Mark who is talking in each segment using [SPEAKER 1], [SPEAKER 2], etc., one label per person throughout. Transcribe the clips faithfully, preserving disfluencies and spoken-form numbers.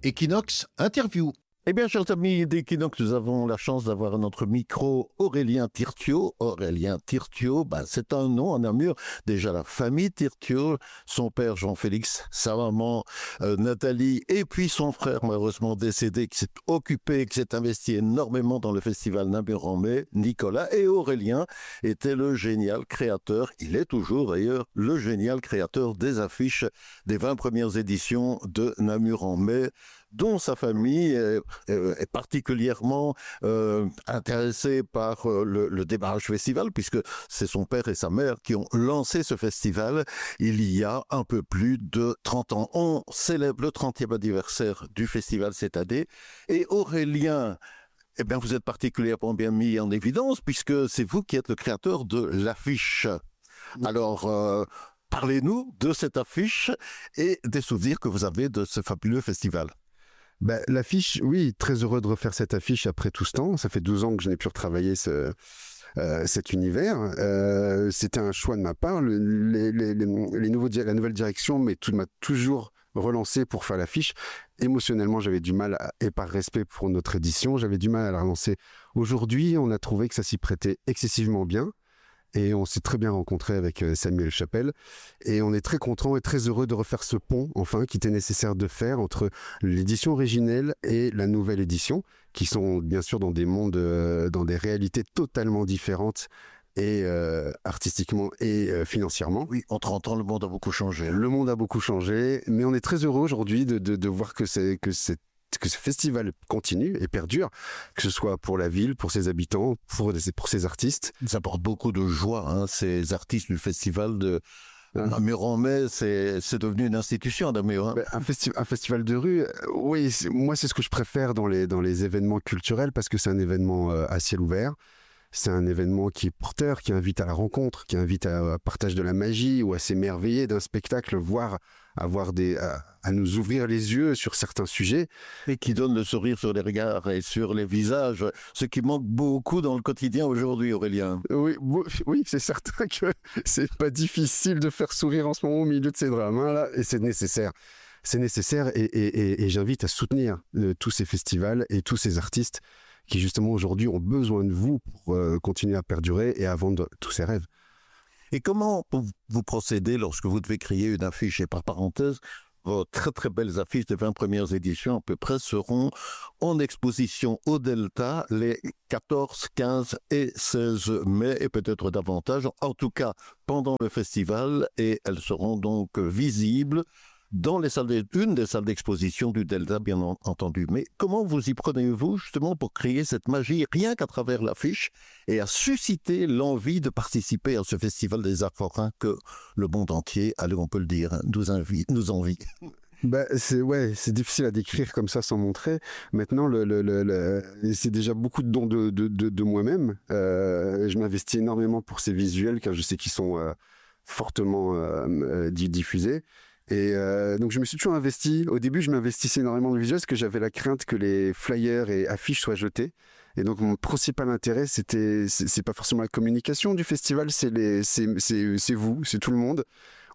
[SPEAKER 1] Equinox Interview. Eh bien, chers amis d'Equinox, nous avons la chance d'avoir à notre micro Aurélien Tirtiaud. Aurélien Tirtiaud, ben, c'est un nom en Namur. Déjà, la famille Tirtiaud, son père Jean-Félix, sa maman euh, Nathalie, et puis son frère, malheureusement décédé, qui s'est occupé, qui s'est investi énormément dans le festival Namur en mai, Nicolas. Et Aurélien était le génial créateur, il est toujours d'ailleurs, le génial créateur des affiches des vingt premières éditions de Namur en mai, dont sa famille est, est particulièrement euh, intéressée par euh, le, le démarrage festival, puisque c'est son père et sa mère qui ont lancé ce festival il y a un peu plus de trente ans. On célèbre le trentième anniversaire du festival cette année, et Aurélien, eh bien, vous êtes particulièrement bien mis en évidence, puisque c'est vous qui êtes le créateur de l'affiche. Alors, euh, parlez-nous de cette affiche et des souvenirs que vous avez de ce fabuleux festival.
[SPEAKER 2] Bah, l'affiche, oui, très heureux de refaire cette affiche après tout ce temps. Ça fait douze ans que je n'ai pu retravailler ce, euh, cet univers. Euh, c'était un choix de ma part. Le, les, les, les nouveaux, la nouvelle direction m'a toujours relancé pour faire l'affiche. Émotionnellement, j'avais du mal, à, et par respect pour notre édition, j'avais du mal à la relancer. Aujourd'hui, on a trouvé que ça s'y prêtait excessivement bien. Et on s'est très bien rencontré avec Samuel Chapelle. Et on est très content et très heureux de refaire ce pont, enfin, qui était nécessaire de faire entre l'édition originelle et la nouvelle édition, qui sont bien sûr dans des mondes, euh, dans des réalités totalement différentes, et euh, artistiquement et euh, financièrement.
[SPEAKER 1] Oui, en trente ans, le monde a beaucoup changé.
[SPEAKER 2] Le monde a beaucoup changé, mais on est très heureux aujourd'hui de, de, de voir que c'est que c'est que ce festival continue et perdure, que ce soit pour la ville, pour ses habitants, pour, pour ses artistes.
[SPEAKER 1] Ça apporte beaucoup de joie, hein, ces artistes du festival de Namur en mai, c'est devenu une institution à Namur. Hein.
[SPEAKER 2] Ben, un, festi un festival de rue, euh, oui, moi c'est ce que je préfère dans les, dans les événements culturels, parce que c'est un événement euh, à ciel ouvert. C'est un événement qui est porteur, qui invite à la rencontre, qui invite à, à partage de la magie ou à s'émerveiller d'un spectacle, voire à, voir des, à, à nous ouvrir les yeux sur certains sujets.
[SPEAKER 1] Et qui donne le sourire sur les regards et sur les visages, ce qui manque beaucoup dans le quotidien aujourd'hui, Aurélien.
[SPEAKER 2] Oui, oui, c'est certain que c'est pas difficile de faire sourire en ce moment au milieu de ces drames, hein, là, et c'est nécessaire. C'est nécessaire et, et, et, et j'invite à soutenir euh, tous ces festivals et tous ces artistes qui justement aujourd'hui ont besoin de vous pour euh, continuer à perdurer et à vendre tous ces rêves.
[SPEAKER 1] Et comment vous procédez lorsque vous devez créer une affiche? Et par parenthèse, vos très très belles affiches des vingt premières éditions à peu près seront en exposition au Delta les quatorze, quinze et seize mai, et peut-être davantage, en tout cas pendant le festival, et elles seront donc visibles dans les salles de, une des salles d'exposition du Delta, bien entendu. Mais comment vous y prenez-vous justement pour créer cette magie, rien qu'à travers l'affiche, et à susciter l'envie de participer à ce festival des arts forains que le monde entier, allez, on peut le dire, nous, invite, nous envie?
[SPEAKER 2] Bah, c'est ouais, c'est difficile à décrire comme ça sans montrer. Maintenant, le, le, le, le c'est déjà beaucoup de dons de, de, de, de moi-même. Euh, je m'investis énormément pour ces visuels, car je sais qu'ils sont euh, fortement euh, diffusés. Et euh, donc je me suis toujours investi. Au début, je m'investissais énormément dans le visuel parce que j'avais la crainte que les flyers et affiches soient jetés. Et donc mon principal intérêt, c'était, c'est pas forcément la communication du festival, c'est les, c'est, c'est, c'est vous, c'est tout le monde.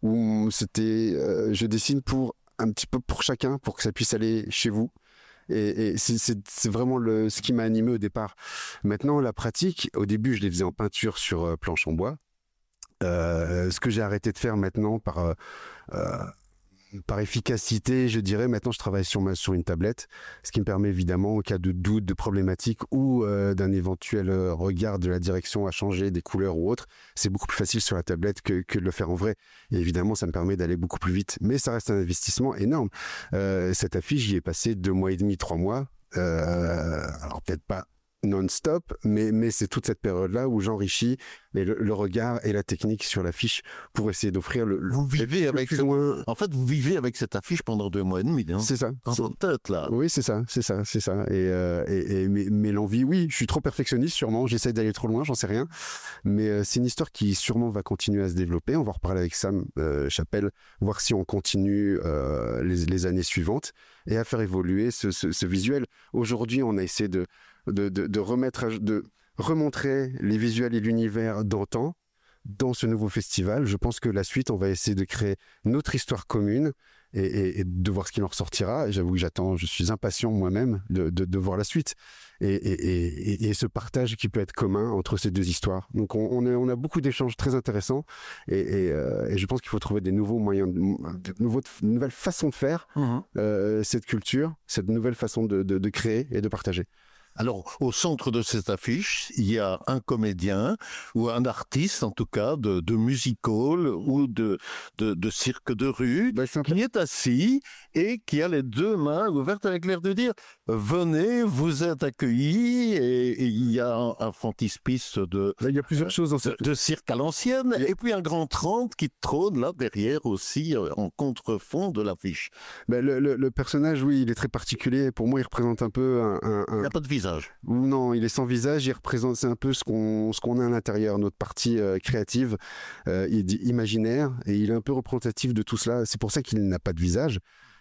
[SPEAKER 2] Où c'était, euh, je dessine pour un petit peu pour chacun, pour que ça puisse aller chez vous. Et, et c'est vraiment le, ce qui m'a animé au départ. Maintenant, la pratique, au début, je les faisais en peinture sur euh, planche en bois. Euh, ce que j'ai arrêté de faire maintenant par euh, euh, par efficacité, je dirais, maintenant je travaille sur ma sur une tablette, ce qui me permet évidemment, au cas de doute, de problématique ou euh, d'un éventuel regard de la direction à changer des couleurs ou autre, c'est beaucoup plus facile sur la tablette que, que de le faire en vrai. Et évidemment, ça me permet d'aller beaucoup plus vite, mais ça reste un investissement énorme. Euh, cette affiche, j'y ai passé deux mois et demi, trois mois. Euh, alors peut-être pas non-stop, mais, mais c'est toute cette période-là où j'enrichis le, le regard et la technique sur l'affiche pour essayer d'offrir le, le,
[SPEAKER 1] vous vivez
[SPEAKER 2] le
[SPEAKER 1] avec
[SPEAKER 2] plus
[SPEAKER 1] ce...
[SPEAKER 2] loin.
[SPEAKER 1] En fait, vous vivez avec cette affiche pendant deux mois et demi. Hein.
[SPEAKER 2] C'est ça.
[SPEAKER 1] Dans votre tête, là.
[SPEAKER 2] Oui, c'est ça, c'est ça, c'est ça. Et, euh, et, et mais, mais l'envie, oui, je suis trop perfectionniste, sûrement. J'essaie d'aller trop loin, j'en sais rien. Mais euh, c'est une histoire qui sûrement va continuer à se développer. On va reparler avec Sam euh, Chapelle, voir si on continue euh, les, les années suivantes et à faire évoluer ce, ce, ce visuel. Aujourd'hui, on a essayé de De, de, de remettre, de remontrer les visuels et l'univers d'antan dans ce nouveau festival. Je pense que la suite, on va essayer de créer notre histoire commune et, et, et de voir ce qu'il en ressortira. Et j'avoue que j'attends, je suis impatient moi-même de, de, de voir la suite. Et, et, et, et ce partage qui peut être commun entre ces deux histoires. Donc on, on, a, on a beaucoup d'échanges très intéressants et, et, euh, et je pense qu'il faut trouver des nouveaux moyens, de, de, nouveaux, de nouvelles façons de faire mmh. euh, cette culture, cette nouvelle façon de, de, de créer et de partager.
[SPEAKER 1] Alors, au centre de cette affiche, il y a un comédien ou un artiste, en tout cas, de, de music-hall ou de, de, de cirque de rue, ben, qui est assis et qui a les deux mains ouvertes avec l'air de dire « Venez, vous êtes accueillis » et, et il y a un, un frontispice de,
[SPEAKER 2] là, il y a plusieurs euh, choses dans cette...
[SPEAKER 1] de, de cirque à l'ancienne et puis un grand trente qui trône là derrière aussi en contrefond de l'affiche.
[SPEAKER 2] Ben, le, le, le personnage, oui, il est très particulier. Pour moi, il représente un peu un... un, un...
[SPEAKER 1] Il n'y a pas de visage.
[SPEAKER 2] Non, il est sans visage, il représente, c'est un peu ce qu'on, ce qu'on a à l'intérieur, notre partie euh, créative, euh, il dit imaginaire, et il est un peu représentatif de tout cela. C'est pour ça qu'il n'a pas de visage,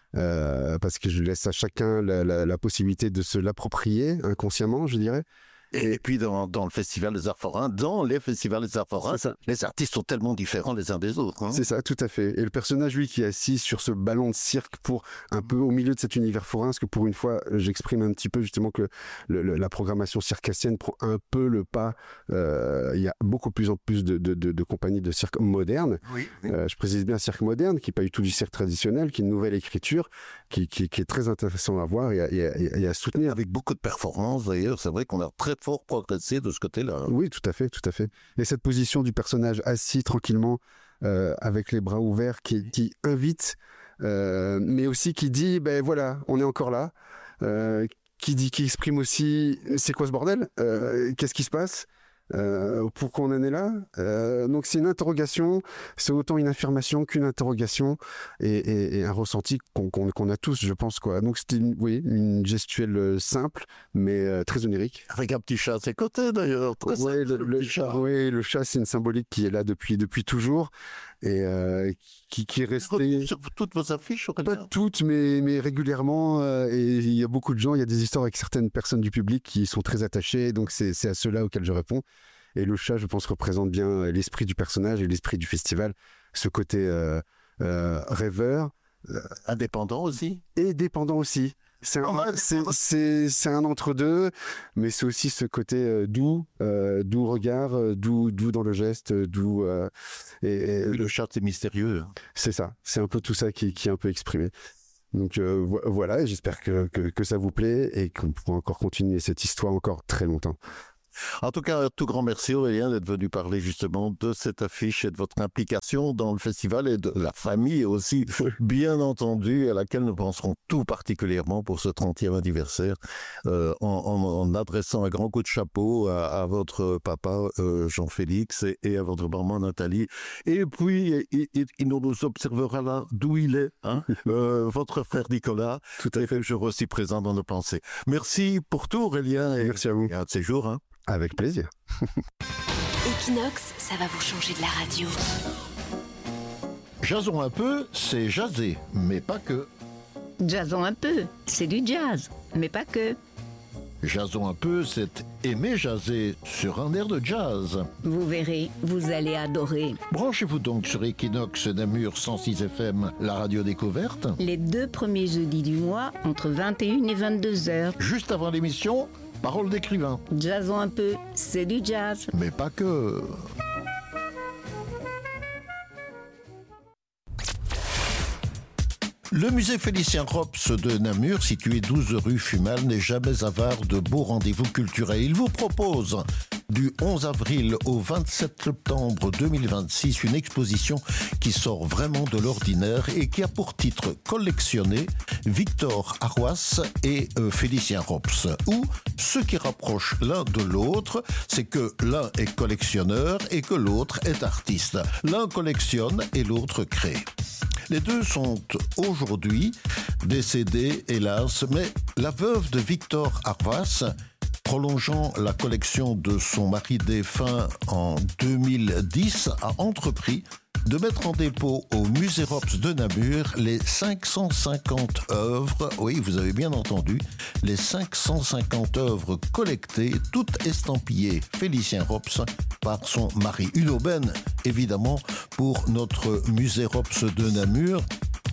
[SPEAKER 2] euh, parce que je laisse à chacun la, la, la possibilité de se l'approprier inconsciemment, je dirais.
[SPEAKER 1] Et, et puis dans, dans le Festival des Arts Forains, dans les festivals des Arts Forains, les artistes sont tellement différents les uns des autres. Hein.
[SPEAKER 2] C'est ça, tout à fait. Et le personnage, lui, qui est assis sur ce ballon de cirque pour un peu au milieu de cet univers forain, parce que pour une fois, j'exprime un petit peu justement que le, le, la programmation circassienne prend un peu le pas. Euh, il y a beaucoup plus en plus de, de, de, de compagnies de cirque modernes. Oui, oui. Euh, je précise bien cirque moderne, qui n'est pas du tout du cirque traditionnel, qui est une nouvelle écriture, qui, qui, qui est très intéressant à voir et à, et à, et à soutenir.
[SPEAKER 1] Avec beaucoup de performances, d'ailleurs, c'est vrai qu'on a très fort progressé de ce côté-là.
[SPEAKER 2] Oui, tout à fait, tout à fait. Et cette position du personnage assis tranquillement, euh, avec les bras ouverts, qui, qui invite, euh, mais aussi qui dit, ben voilà, on est encore là, euh, qui dit, qui exprime aussi, c'est quoi ce bordel, euh, qu'est-ce qui se passe, euh, pourquoi on en est là, euh, donc c'est une interrogation, c'est autant une affirmation qu'une interrogation et, et, et un ressenti qu'on, qu'on, qu'on a tous, je pense, quoi. Donc c'était une, oui, une gestuelle simple mais euh, très onirique,
[SPEAKER 1] avec un petit chat à ses côtés d'ailleurs.
[SPEAKER 2] Très ouais, simple, le, le, le chat. Oui, le chat, c'est une symbolique qui est là depuis depuis toujours et euh, qui, qui est restée
[SPEAKER 1] sur toutes vos affiches.
[SPEAKER 2] Pas toutes, mais mais régulièrement, euh, et il y a beaucoup de gens, il y a des histoires avec certaines personnes du public qui sont très attachées, donc c'est c'est à ceux-là auxquels je réponds. Et le chat, je pense, représente bien l'esprit du personnage et l'esprit du festival, ce côté euh, euh, rêveur.
[SPEAKER 1] Euh, indépendant aussi.
[SPEAKER 2] Et dépendant aussi. C'est un, c'est, c'est, c'est un entre-deux, mais c'est aussi ce côté euh, doux, euh, doux regard, euh, doux, doux dans le geste, doux... Euh,
[SPEAKER 1] et, et le chat, c'est mystérieux.
[SPEAKER 2] C'est ça, c'est un peu tout ça qui, qui est un peu exprimé. Donc euh, vo- voilà, et j'espère que, que, que ça vous plaît et qu'on pourra encore continuer cette histoire encore très longtemps.
[SPEAKER 1] En tout cas, un tout grand merci Aurélien d'être venu parler justement de cette affiche et de votre implication dans le festival et de la famille aussi, bien entendu, à laquelle nous penserons tout particulièrement pour ce trentième anniversaire, euh, en, en, en adressant un grand coup de chapeau à, à votre papa euh, Jean-Félix et, et à votre maman Nathalie. Et puis, il, il, il nous observera là d'où il est, hein, euh, votre frère Nicolas, tout à fait, toujours aussi présent dans nos pensées. Merci pour tout Aurélien. Et,
[SPEAKER 2] merci à vous.
[SPEAKER 1] Et à de ces jours, hein.
[SPEAKER 2] Avec plaisir.
[SPEAKER 3] Equinox, ça va vous changer de la radio.
[SPEAKER 1] Jazzons un peu, c'est jaser, mais pas que.
[SPEAKER 4] Jazzons un peu, c'est du jazz, mais pas que.
[SPEAKER 1] Jazzons un peu, c'est aimer jaser sur un air de jazz.
[SPEAKER 4] Vous verrez, vous allez adorer.
[SPEAKER 1] Branchez-vous donc sur Equinox Namur cent six F M, la radio découverte.
[SPEAKER 4] Les deux premiers jeudis du mois, entre vingt et une et vingt-deux heures.
[SPEAKER 1] Juste avant l'émission, Parole d'écrivain.
[SPEAKER 4] Jazzons un peu, c'est du jazz.
[SPEAKER 1] Mais pas que. Le musée Félicien Rops de Namur, situé douze rue Fumal, n'est jamais avare de beaux rendez-vous culturels. Il vous propose du onze avril au vingt-sept septembre deux mille vingt-six une exposition qui sort vraiment de l'ordinaire et qui a pour titre collectionné Victor Arroas et euh, Félicien Rops. Ou ce qui rapproche l'un de l'autre, c'est que l'un est collectionneur et que l'autre est artiste. L'un collectionne et l'autre crée. Les deux sont aujourd'hui décédés, hélas, mais la veuve de Victor Arroas, prolongeant la collection de son mari défunt en deux mille dix, a entrepris de mettre en dépôt au musée Rops de Namur les cinq cent cinquante œuvres, oui, vous avez bien entendu, les cinq cent cinquante œuvres collectées, toutes estampillées Félicien Rops par son mari. Une aubaine, évidemment, pour notre musée Rops de Namur.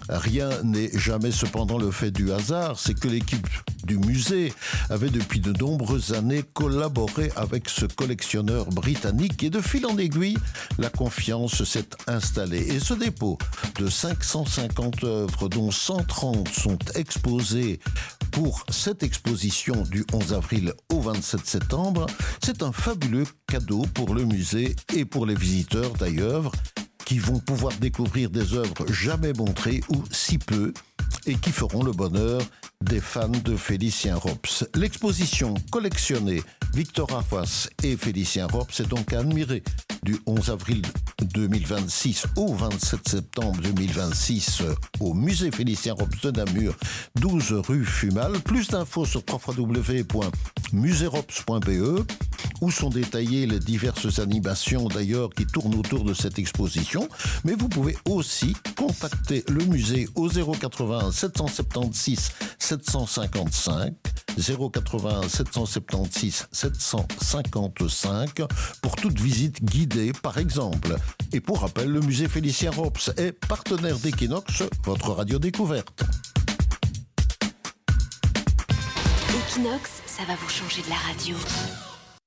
[SPEAKER 1] Rien n'est jamais cependant le fait du hasard, c'est que l'équipe du musée avait depuis de nombreuses années collaboré avec ce collectionneur britannique et de fil en aiguille, la confiance s'est installée. Et ce dépôt de cinq cent cinquante œuvres, dont cent trente sont exposées pour cette exposition du onze avril au vingt-sept septembre, c'est un fabuleux cadeau pour le musée et pour les visiteurs d'ailleurs, qui vont pouvoir découvrir des œuvres jamais montrées ou si peu, et qui feront le bonheur des fans de Félicien Rops. L'exposition collectionnée Victor Arvas et Félicien Rops est donc à admirer du onze avril deux mille vingt-six au vingt-sept septembre deux mille vingt-six au musée Félicien Rops de Namur, douze rue Fumal. Plus d'infos sur w w w point musée rops point b e, où sont détaillées les diverses animations d'ailleurs qui tournent autour de cette exposition. Mais vous pouvez aussi contacter le musée au zéro quatre-vingts sept cent soixante-seize sept cent cinquante-cinq, zéro quatre-vingts sept cent soixante-seize sept cent cinquante-cinq pour toute visite guidée par exemple. Et pour rappel, le musée Félicien Rops est partenaire d'Equinox, votre radio découverte.
[SPEAKER 3] Equinox, ça va vous changer de la radio.